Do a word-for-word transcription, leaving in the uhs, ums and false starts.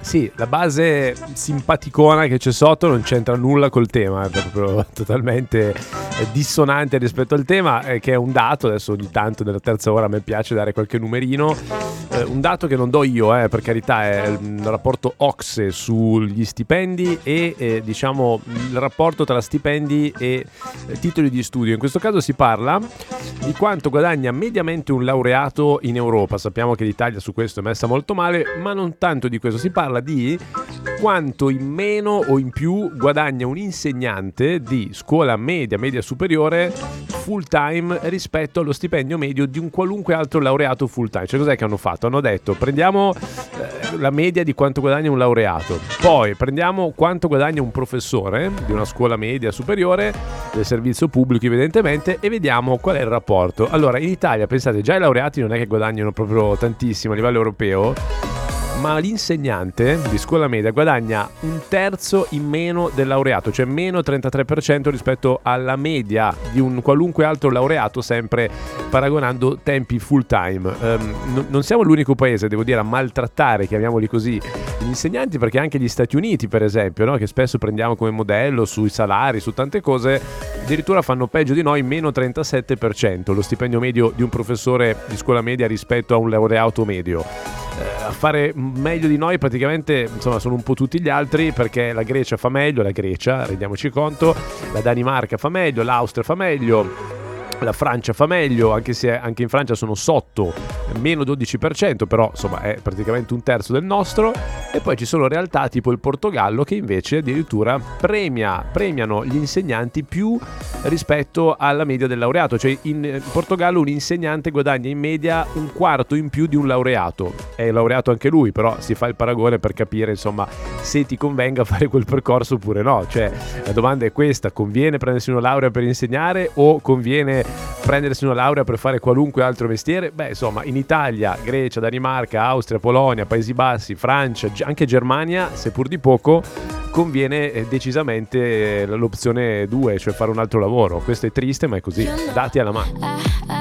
Sì, la base simpaticona che c'è sotto non c'entra nulla col tema, è proprio totalmente dissonante rispetto al tema, eh, che è un dato. Adesso ogni tanto nella terza ora a me piace dare qualche numerino, eh, un dato che non do io, eh, per carità, è il rapporto Ocse sugli stipendi e eh, diciamo il rapporto tra stipendi e eh, titoli di studio. In questo caso si parla di quanto guadagna mediamente un laureato in Europa. Sappiamo che l'Italia su questo è messa molto male, ma non tanto di questo, si parla di quanto in meno o in più guadagna un insegnante di scuola media, media superiore full time rispetto allo stipendio medio di un qualunque altro laureato full time. Cioè, cos'è che hanno fatto? Hanno detto: prendiamo eh, la media di quanto guadagna un laureato, poi prendiamo quanto guadagna un professore di una scuola media superiore del servizio pubblico evidentemente, e vediamo qual è il rapporto. Allora, in Italia, pensate, già i laureati non è che guadagnano proprio tantissimo a livello europeo, ma l'insegnante di scuola media guadagna un terzo in meno del laureato, cioè meno trentatré per cento rispetto alla media di un qualunque altro laureato, sempre paragonando tempi full time. Um, no, non siamo l'unico paese, devo dire, a maltrattare, chiamiamoli così, gli insegnanti, perché anche gli Stati Uniti, per esempio, no, che spesso prendiamo come modello sui salari, su tante cose, addirittura fanno peggio di noi, meno trentasette per cento lo stipendio medio di un professore di scuola media rispetto a un laureato medio. A fare meglio di noi praticamente, insomma, sono un po' tutti gli altri, perché la Grecia fa meglio, la Grecia, rendiamoci conto, la Danimarca fa meglio, l'Austria fa meglio, la Francia fa meglio, anche se anche in Francia sono sotto, meno dodici per cento, però insomma è praticamente un terzo del nostro. E poi ci sono realtà tipo il Portogallo che invece addirittura premia, premiano gli insegnanti più rispetto alla media del laureato. Cioè in Portogallo un insegnante guadagna in media un quarto in più di un laureato. È laureato anche lui, però si fa il paragone per capire insomma se ti convenga fare quel percorso oppure no. Cioè la domanda è questa: conviene prendersi una laurea per insegnare o conviene prendersi una laurea per fare qualunque altro mestiere? Beh, insomma, in Italia, Grecia, Danimarca, Austria, Polonia, Paesi Bassi, Francia, anche Germania, seppur di poco, conviene decisamente l'opzione due, cioè fare un altro lavoro. Questo è triste, ma è così, dati alla mano.